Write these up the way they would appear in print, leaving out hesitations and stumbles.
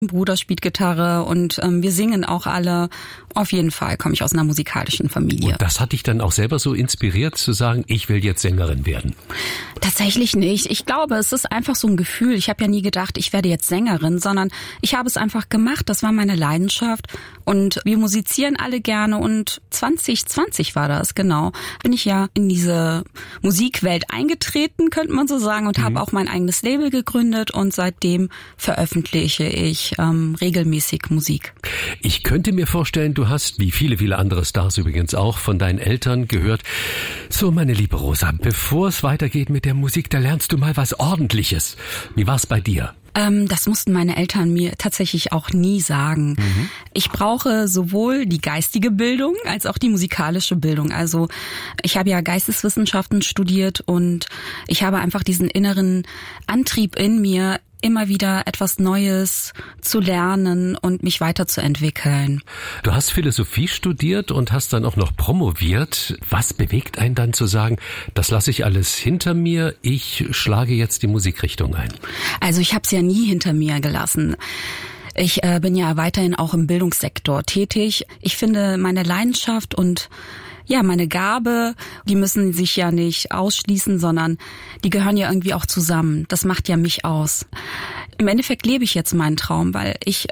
Bruder spielt Gitarre und wir singen auch alle. Auf jeden Fall komme ich aus einer musikalischen Familie. Und das hat dich dann auch selber so inspiriert zu sagen, ich will jetzt Sängerin werden? Tatsächlich nicht. Ich glaube, es ist einfach so ein Gefühl. Ich habe ja nie gedacht, ich werde jetzt Sängerin, sondern ich habe es einfach gemacht. Das war meine Leidenschaft und wir musizieren alle gerne und 2020 war das, genau. Bin ich ja in diese Musikwelt eingetreten, könnte man so sagen, und habe auch mein eigenes Label gegründet und seitdem veröffentliche ich regelmäßig Musik. Ich könnte mir vorstellen, du hast, wie viele, viele andere Stars übrigens auch, von deinen Eltern gehört. So, meine liebe Rosa, bevor es weitergeht mit der Musik, da lernst du mal was Ordentliches. Wie war's bei dir? Das mussten meine Eltern mir tatsächlich auch nie sagen. Ich brauche sowohl die geistige Bildung als auch die musikalische Bildung. Also ich habe ja Geisteswissenschaften studiert und ich habe einfach diesen inneren Antrieb in mir, immer wieder etwas Neues zu lernen und mich weiterzuentwickeln. Du hast Philosophie studiert und hast dann auch noch promoviert. Was bewegt einen dann zu sagen, das lasse ich alles hinter mir, ich schlage jetzt die Musikrichtung ein? Also ich habe es ja nie hinter mir gelassen. Ich bin ja weiterhin auch im Bildungssektor tätig. Ich finde, meine Leidenschaft und meine Gabe, die müssen sich ja nicht ausschließen, sondern die gehören ja irgendwie auch zusammen. Das macht ja mich aus. Im Endeffekt lebe ich jetzt meinen Traum, weil ich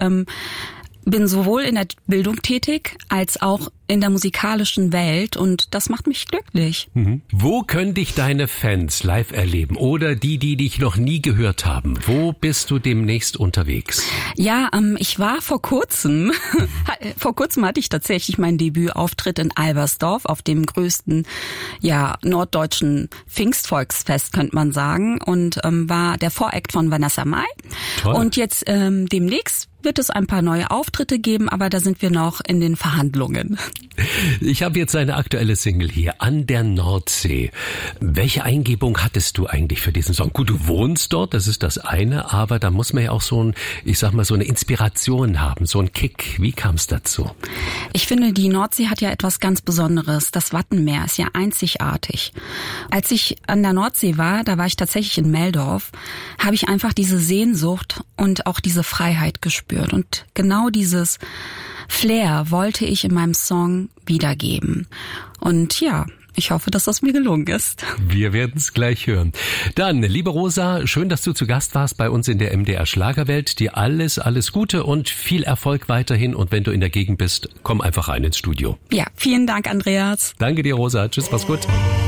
bin sowohl in der Bildung tätig als auch in der musikalischen Welt und das macht mich glücklich. Wo können dich deine Fans live erleben oder die dich noch nie gehört haben? Wo bist du demnächst unterwegs? Ja, ich war vor kurzem hatte ich tatsächlich meinen Debütauftritt in Albersdorf auf dem größten norddeutschen Pfingstvolksfest, könnte man sagen, und war der Voract von Vanessa Mai. Toll. Und jetzt demnächst wird es ein paar neue Auftritte geben, aber da sind wir noch in den Verhandlungen. Ich habe jetzt eine aktuelle Single hier, An der Nordsee. Welche Eingebung hattest du eigentlich für diesen Song? Gut, du wohnst dort, das ist das eine, aber da muss man ja auch so eine Inspiration haben, so ein Kick. Wie kam es dazu? Ich finde, die Nordsee hat ja etwas ganz Besonderes. Das Wattenmeer ist ja einzigartig. Als ich an der Nordsee war, da war ich tatsächlich in Meldorf, habe ich einfach diese Sehnsucht und auch diese Freiheit gespürt. Und genau dieses Flair wollte ich in meinem Song wiedergeben. Und ja, ich hoffe, dass das mir gelungen ist. Wir werden es gleich hören. Dann, liebe Rosa, schön, dass du zu Gast warst bei uns in der MDR Schlagerwelt. Dir alles Gute und viel Erfolg weiterhin. Und wenn du in der Gegend bist, komm einfach rein ins Studio. Ja, vielen Dank, Andreas. Danke dir, Rosa. Tschüss, mach's gut.